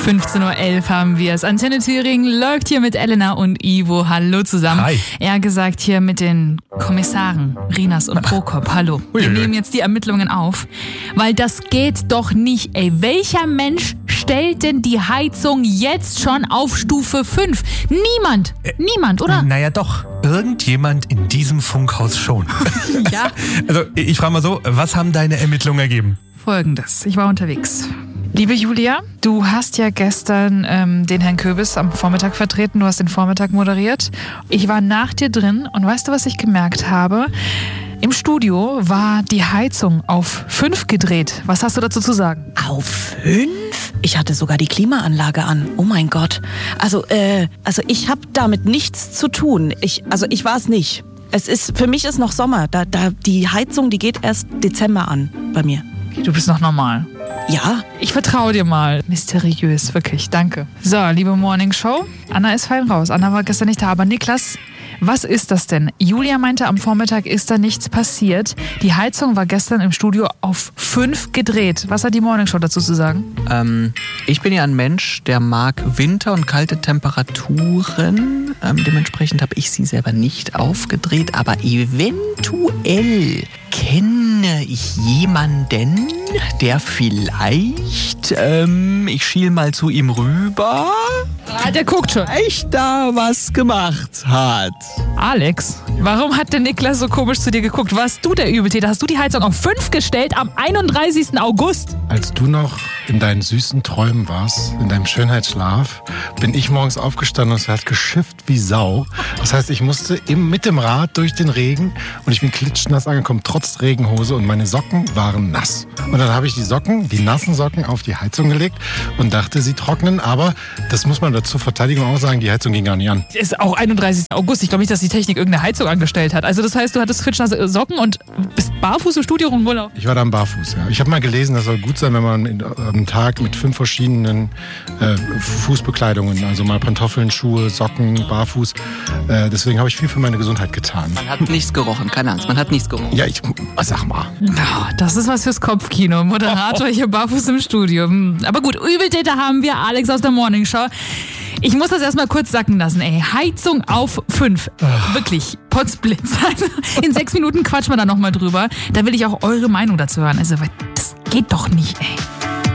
15.11 Uhr haben wir es. Antenne Thüringen läuft hier mit Elena und Ivo. Hallo zusammen. Hi. Er gesagt hier mit den Kommissaren Rinas und Prokop. Hallo. Wir nehmen jetzt die Ermittlungen auf, weil das geht doch nicht. Ey, welcher Mensch stellt denn die Heizung jetzt schon auf Stufe 5? Niemand. Niemand, oder? Naja doch, irgendjemand in diesem Funkhaus schon. Ja. Also ich frage mal so, was haben deine Ermittlungen ergeben? Folgendes. Ich war unterwegs. Liebe Julia, du hast ja gestern den Herrn Köbis am Vormittag vertreten. Du hast den Vormittag moderiert. Ich war nach dir drin und weißt du, was ich gemerkt habe? Im Studio war die Heizung auf 5 gedreht. Was hast du dazu zu sagen? Auf 5? Ich hatte sogar die Klimaanlage an. Oh mein Gott. Also ich habe damit nichts zu tun. Ich war es nicht. Für mich ist noch Sommer. Die Heizung, die geht erst Dezember an bei mir. Du bist noch normal. Ja. Ich vertraue dir mal. Mysteriös, wirklich. Danke. So, liebe Morning Show. Anna ist fein raus. Anna war gestern nicht da. Aber Niklas, was ist das denn? Julia meinte, am Vormittag ist da nichts passiert. Die Heizung war gestern im Studio auf 5 gedreht. Was hat die Morning Show dazu zu sagen? Ich bin ja ein Mensch, der mag Winter und kalte Temperaturen. Dementsprechend habe ich sie selber nicht aufgedreht. Aber eventuell kenne ich jemanden, der vielleicht, ich schiel mal zu ihm rüber, Der guckt schon. echt da was gemacht hat. Alex, warum hat der Niklas so komisch zu dir geguckt? Warst du der Übeltäter? Hast du die Heizung auf 5 gestellt am 31. August? Als du noch in deinen süßen Träumen warst, in deinem Schönheitsschlaf, bin ich morgens aufgestanden und es hat geschifft wie Sau. Das heißt, ich musste mit dem Rad durch den Regen und ich bin klitschnass angekommen, trotz Regenhose, und meine Socken waren nass. Und dann habe ich die nassen Socken auf die Heizung gelegt und dachte, sie trocknen, aber das muss man zur Verteidigung auch sagen, die Heizung ging gar nicht an. Es ist auch 31. August. Ich glaube nicht, dass die Technik irgendeine Heizung angestellt hat. Also das heißt, du hattest klitschnasse Socken und bist barfuß im Studio rumgelaufen? Ich war dann barfuß, ja. Ich habe mal gelesen, das soll gut sein, wenn man am Tag mit 5 verschiedenen Fußbekleidungen, also mal Pantoffeln, Schuhe, Socken, barfuß. Deswegen habe ich viel für meine Gesundheit getan. Man hat nichts gerochen, keine Angst, man hat nichts gerochen. Ja, sag mal. Ja, das ist was fürs Kopfkino. Moderator hier barfuß im Studio. Aber gut, Übeltäter haben wir. Alex aus der Morning Show. Ich muss das erstmal kurz sacken lassen, ey. Heizung auf 5. Wirklich, Potzblitz. Also, in 6 Minuten quatschen wir da nochmal drüber. Da will ich auch eure Meinung dazu hören. Also, das geht doch nicht, ey.